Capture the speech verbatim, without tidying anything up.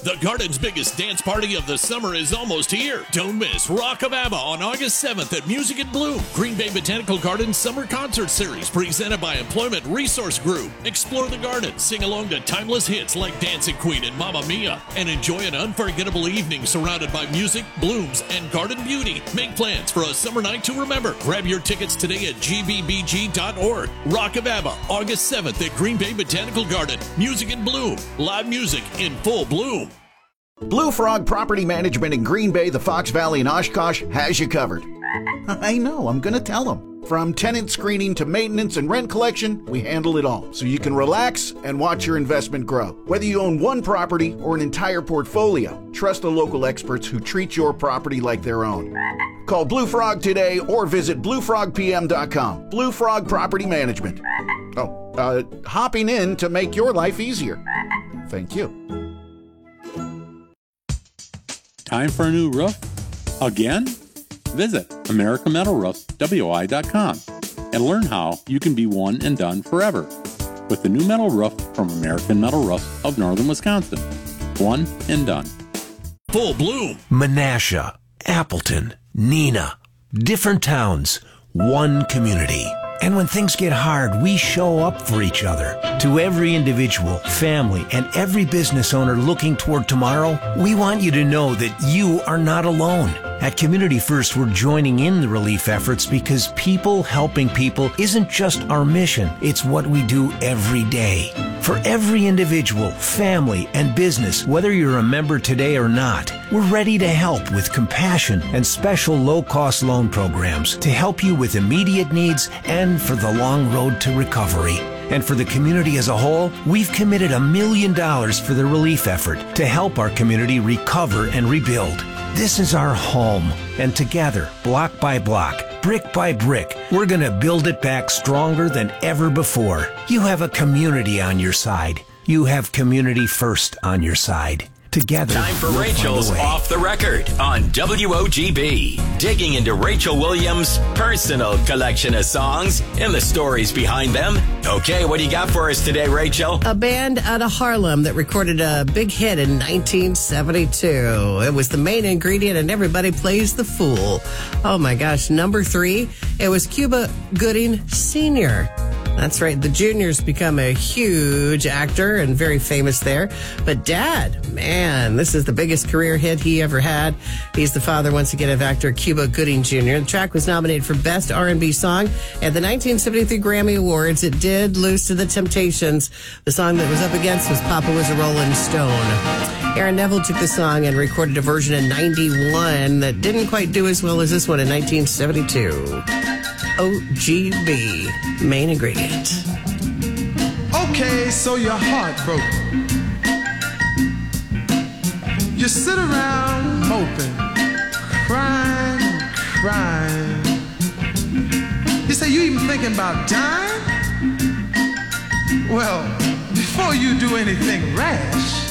The Garden's biggest dance party of the summer is almost here. Don't miss Rock of ABBA on August seventh at Music in Bloom. Green Bay Botanical Gardens Summer Concert Series presented by Employment Resource Group. Explore the garden, sing along to timeless hits like Dancing Queen and Mamma Mia, and enjoy an unforgettable evening surrounded by music, blooms, and garden beauty. Make plans for a summer night to remember. Grab your tickets today at G B B G dot org. Rock of ABBA, August seventh at Green Bay Botanical Garden. Music in Bloom. Live music in full bloom. Blue Frog Property Management in Green Bay, the Fox Valley, and Oshkosh has you covered. I know, I'm going to tell them. From tenant screening to maintenance and rent collection, we handle it all, so you can relax and watch your investment grow. Whether you own one property or an entire portfolio, trust the local experts who treat your property like their own. Call Blue Frog today or visit blue frog p m dot com. Blue Frog Property Management. Oh, uh, hopping in to make your life easier. Thank you. Time for a new roof? Again? Visit American Metal Roofs W I dot com and learn how you can be one and done forever with the new metal roof from American Metal Roofs of Northern Wisconsin. One and done. Full bloom. Menasha, Appleton, Neenah, different towns, one community. And when things get hard, we show up for each other. To every individual, family, and every business owner looking toward tomorrow, we want you to know that you are not alone. At Community First, we're joining in the relief efforts because people helping people isn't just our mission, it's what we do every day. For every individual, family, and business, whether you're a member today or not, we're ready to help with compassion and special low-cost loan programs to help you with immediate needs and for the long road to recovery. And for the community as a whole, we've committed a million dollars for the relief effort to help our community recover and rebuild. This is our home, and together, block by block, brick by brick, we're going to build it back stronger than ever before. You have a community on your side. You have Community First on your side. Together, time for we'll Rachel's Off the Record on W O G B. Digging into Rachel Williams' personal collection of songs and the stories behind them. Okay, what do you got for us today, Rachel? A band out of Harlem that recorded a big hit in nineteen seventy-two. It was the main ingredient and Everybody Plays the Fool. Oh my gosh, number three, it was Cuba Gooding Senior That's right. The Junior's become a huge actor and very famous there. But Dad, man, this is the biggest career hit he ever had. He's the father, once again, of actor Cuba Gooding Junior The track was nominated for Best R and B Song at the nineteen seventy-three Grammy Awards. It did lose to The Temptations. The song that was up against was Papa Was a Rolling Stone. Aaron Neville took the song and recorded a version in ninety-one that didn't quite do as well as this one in nineteen seventy-two. O G B, main ingredient. Okay, so you're heartbroken. You sit around moping, crying, crying. You say, you even thinking about dying? Well, before you do anything rash,